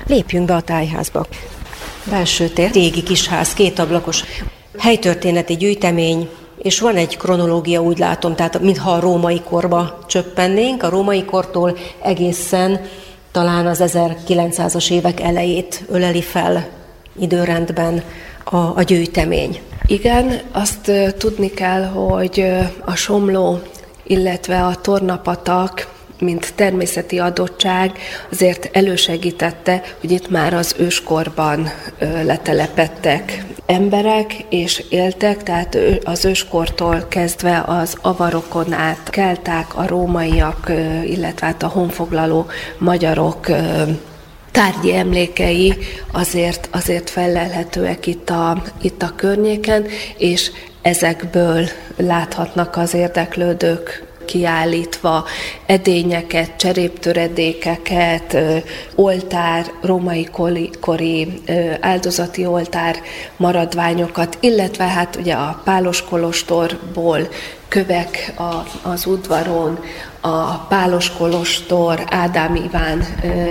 Lépjünk be a tájházba. Belső tér, régi kisház, 2 ablakos, helytörténeti gyűjtemény, és van egy kronológia, úgy látom, tehát mintha a római korba csöppennénk, a római kortól egészen talán az 1900-as évek elejét öleli fel időrendben a gyűjtemény. Igen, azt tudni kell, hogy a Somló, illetve a tornapatak, mint természeti adottság azért elősegítette, hogy itt már az őskorban letelepedtek emberek, és éltek, tehát az őskortól kezdve az avarokon át kelták, a rómaiak, illetve hát a honfoglaló magyarok tárgyi emlékei azért fellelhetőek itt a környéken, és ezekből láthatnak az érdeklődők kiállítva edényeket, cseréptöredékeket, oltár, római kori áldozati oltár maradványokat, illetve hát ugye a Pálos kolostorból kövek az udvaron, a Pálos kolostor Ádám Iván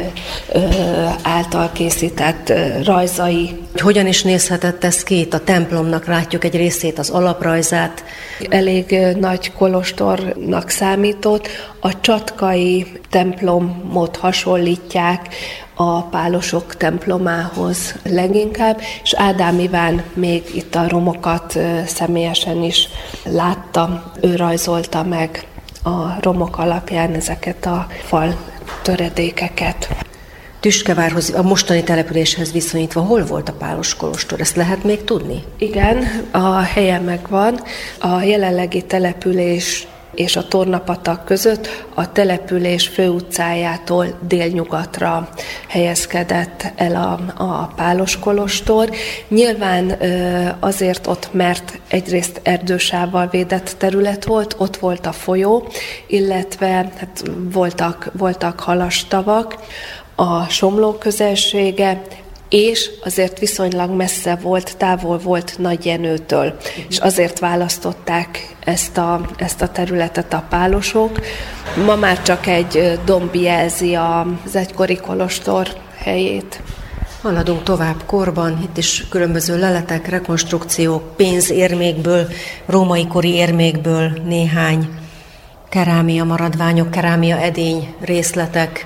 által készített rajzai. Hogyan is nézhetett ez ki? A templomnak látjuk egy részét, az alaprajzát. Elég nagy kolostornak számított. A csatkai templomot hasonlítják a pálosok templomához leginkább, és Ádám Iván még itt a romokat személyesen is látta, ő rajzolta meg a romok alapján ezeket a fal töredékeket. Tüskevárhoz, a mostani településhez viszonyítva hol volt a Pálos kolostor? Ezt lehet még tudni? Igen, a helye megvan. A jelenlegi település és a tornapatak között a település főutcájától délnyugatra helyezkedett el a Pálos kolostor. Nyilván azért ott, mert egyrészt erdősávval védett terület volt, ott volt a folyó, illetve hát voltak halastavak, a Somló közelsége, és azért viszonylag messze volt, távol volt Nagyjenőtől, és azért választották ezt a területet a pálosok. Ma már csak egy domb jelzi az egykori kolostor helyét. Haladunk tovább korban, itt is különböző leletek, rekonstrukciók, pénzérmékből, római kori érmékből néhány kerámia maradványok, kerámia edény részletek,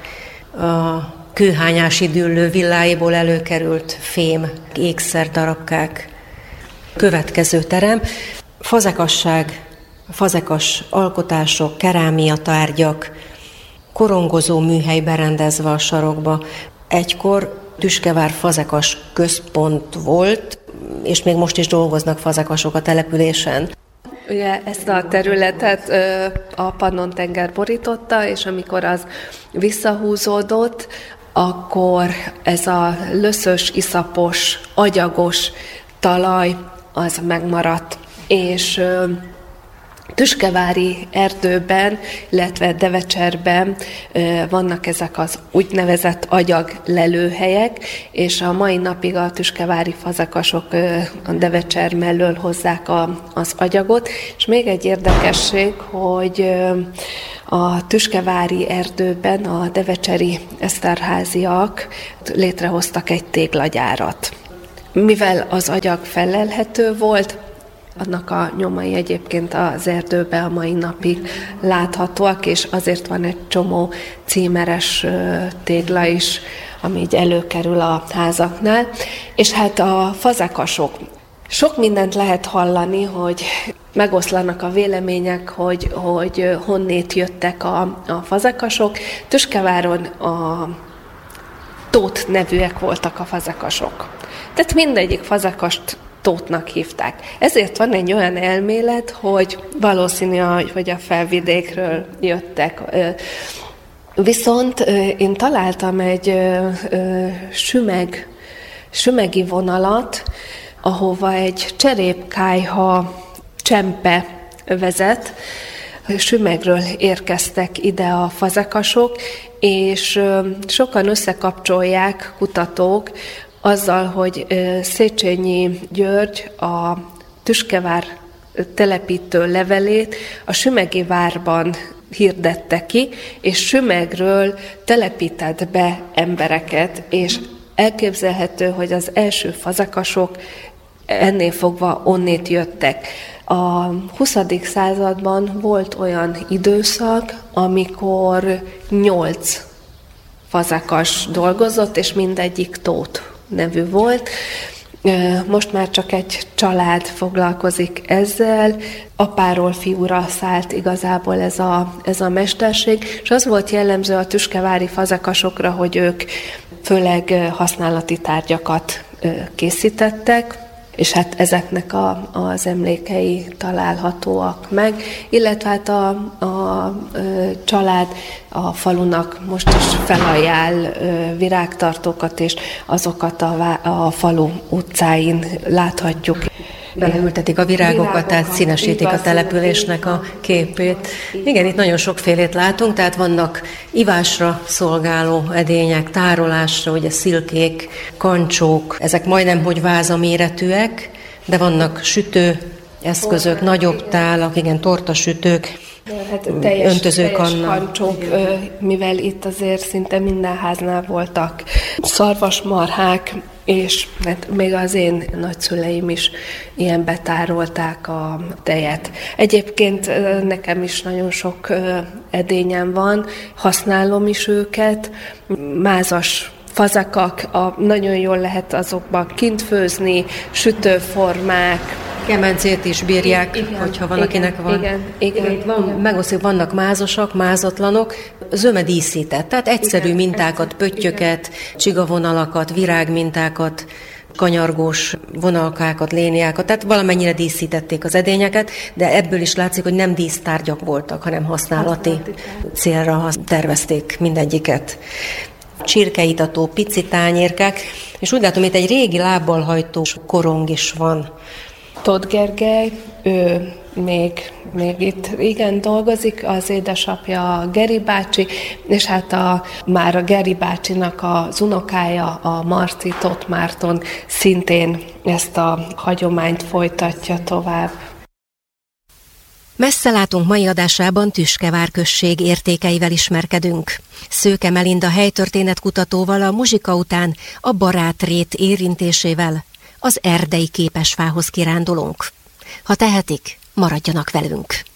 a kőhányási düllő villáiból előkerült fém, ékszer darabkák. Következő terem, fazekasság, fazekas alkotások, kerámia tárgyak, korongozó műhely berendezve a sarokba. Egykor Tüskevár fazekas központ volt, és még most is dolgoznak fazekasok a településen. Ugye ezt a területet a Pannon-tenger borította, és amikor az visszahúzódott, akkor ez a löszös, iszapos, agyagos talaj az megmaradt. És Tüskevári erdőben, illetve Devecserben vannak ezek az úgynevezett agyaglelőhelyek, és a mai napig a tüskevári fazekasok a Devecser mellől hozzák az agyagot. És még egy érdekesség, hogy a tüskevári erdőben a devecseri eszterháziak létrehoztak egy téglagyárat. Mivel az agyag fellelhető volt, annak a nyomai egyébként az erdőben a mai napig láthatóak, és azért van egy csomó címeres tégla is, ami így előkerül a házaknál. És hát a fazekasok. Sok mindent lehet hallani, hogy megoszlanak a vélemények, hogy honnét jöttek a fazekasok. Tüskeváron a Tóth nevűek voltak a fazekasok. Tehát mindegyik fazekast Tóthnak hívták. Ezért van egy olyan elmélet, hogy valószínű, hogy a felvidékről jöttek. Viszont én találtam egy sümegi vonalat, ahova egy cserépkályha csempe vezet. Sümegről érkeztek ide a fazekasok, és sokan összekapcsolják kutatók azzal, hogy Széchenyi György a Tüskevár telepítő levelét a sümegi várban hirdette ki, és Sümegről telepített be embereket, és Elképzelhető, hogy az első fazekasok ennél fogva onnét jöttek. A 20. században volt olyan időszak, amikor 8 fazekas dolgozott, és mindegyik Tóth nevű volt. Most már csak egy család foglalkozik ezzel. Apáról fiúra szállt igazából ez a mesterség, és az volt jellemző a tüskevári fazekasokra, hogy ők főleg használati tárgyakat készítettek, és hát ezeknek az emlékei találhatóak meg, illetve hát a család a falunak most is felajánl virágtartókat, és azokat a falu utcáin láthatjuk. Beleültetik a virágokat, tehát színesítik a településnek a képét. Igen, itt nagyon sokfélét látunk, tehát vannak ivásra szolgáló edények, tárolásra, ugye szilkék, kancsók, ezek majdnem hogy vázaméretűek, de vannak sütő eszközök, nagyobb tálak, igen, tortasütők, öntözőkanna. Kancsók, mivel itt azért szinte minden háznál voltak szarvasmarhák, és hát még az én nagyszüleim is ilyen betárolták a tejet. Egyébként nekem is nagyon sok edényem van, használom is őket, mázas fazekak, nagyon jól lehet azokban kint főzni, sütőformák. Kemencét is bírják, igen, hogyha van, akinek van. Igen. Megosztjuk, vannak mázosak, mázatlanok, zöme díszített, tehát egyszerű mintákat, pöttyöket, csigavonalakat, virágmintákat, kanyargós vonalkákat, léniákat, tehát valamennyire díszítették az edényeket, de ebből is látszik, hogy nem dísztárgyak voltak, hanem használati célra tervezték mindegyiket. Csirkeitató, pici tányérkák, és úgy látom, itt egy régi lábbal hajtó korong is van. Tóth Gergely, ő még itt igen dolgozik, az édesapja Geri bácsi, és hát már a Geri bácsinak az unokája, a Marci Tóth Márton szintén ezt a hagyományt folytatja tovább. Messze látunk mai adásában Tüskevár község értékeivel ismerkedünk. Szőke Melinda helytörténetkutatóval a muzsika után a barátrét érintésével az erdei képesfához kirándulunk. Ha tehetik, maradjanak velünk!